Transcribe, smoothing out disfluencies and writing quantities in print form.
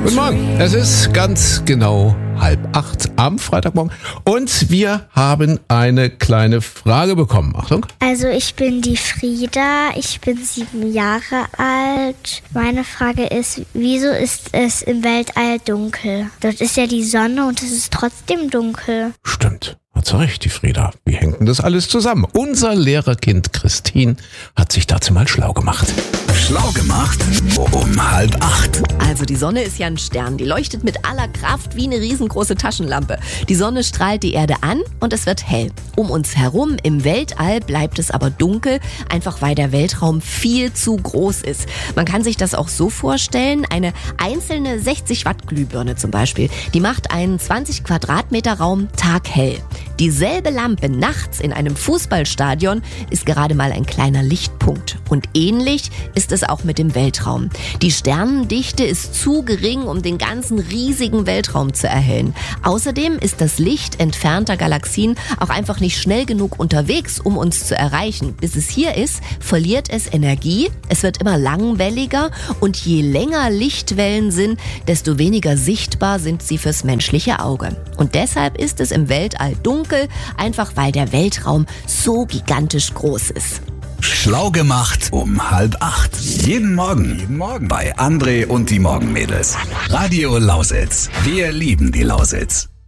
Guten Morgen. Es ist ganz genau 7:30 am Freitagmorgen und wir haben eine kleine Frage bekommen. Achtung. Also ich bin die Frieda, ich bin 7 Jahre alt. Meine Frage ist, wieso ist es im Weltall dunkel? Dort ist ja die Sonne und es ist trotzdem dunkel. Stimmt. Hat sie recht, die Frieda. Wie hängt denn das alles zusammen? Unser Lehrerkind Christine hat sich dazu mal schlau gemacht. Schlau gemacht um 7:30. Also die Sonne ist ja ein Stern, die leuchtet mit aller Kraft wie eine riesengroße Taschenlampe. Die Sonne strahlt die Erde an und es wird hell. Um uns herum im Weltall bleibt es aber dunkel, einfach weil der Weltraum viel zu groß ist. Man kann sich das auch so vorstellen, eine einzelne 60 Watt Glühbirne zum Beispiel, die macht einen 20 Quadratmeter Raum taghell. Dieselbe Lampe nachts in einem Fußballstadion ist gerade mal ein kleiner Lichtpunkt. Und ähnlich ist es auch mit dem Weltraum. Die Sternendichte ist zu gering, um den ganzen riesigen Weltraum zu erhellen. Außerdem ist das Licht entfernter Galaxien auch einfach nicht schnell genug unterwegs, um uns zu erreichen. Bis es hier ist, verliert es Energie, es wird immer langwelliger und je länger Lichtwellen sind, desto weniger sichtbar sind sie fürs menschliche Auge. Und deshalb ist es im Weltall dunkel, einfach weil der Weltraum so gigantisch groß ist. Schlau gemacht um 7:30. Jeden Morgen bei André und die Morgenmädels. Radio Lausitz. Wir lieben die Lausitz.